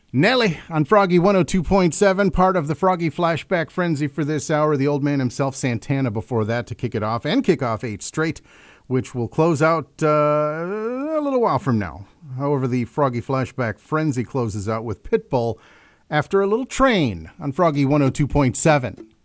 Nelly on Froggy 102.7, part of the Froggy Flashback Frenzy for this hour. The old man himself, Santana, before that to kick it off and kick off 8 Straight, which will close out a little while from now. However, the Froggy Flashback Frenzy closes out with Pitbull after a little train on Froggy 102.7.